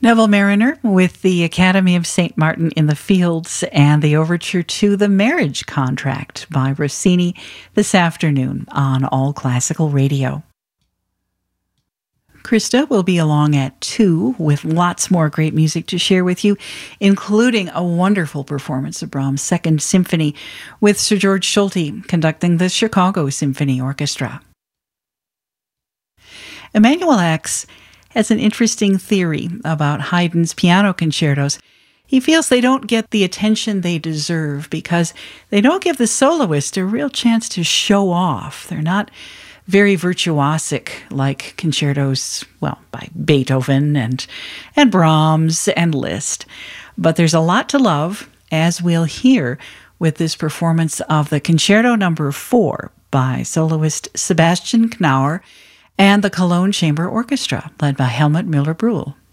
Neville Mariner with the Academy of St. Martin in the Fields and the overture to The Marriage Contract by Rossini this afternoon on All Classical Radio. Krista will be along at 2 with lots more great music to share with you, including a wonderful performance of Brahms' Second Symphony with Sir George Solti conducting the Chicago Symphony Orchestra. Emanuel Ax has an interesting theory about Haydn's piano concertos. He feels they don't get the attention they deserve because they don't give the soloist a real chance to show off. They're not very virtuosic like concertos, well, by Beethoven and Brahms and Liszt. But there's a lot to love, as we'll hear with this performance of the Concerto No. 4 by soloist Sebastian Knauer and the Cologne Chamber Orchestra, led by Helmut Müller-Brühl.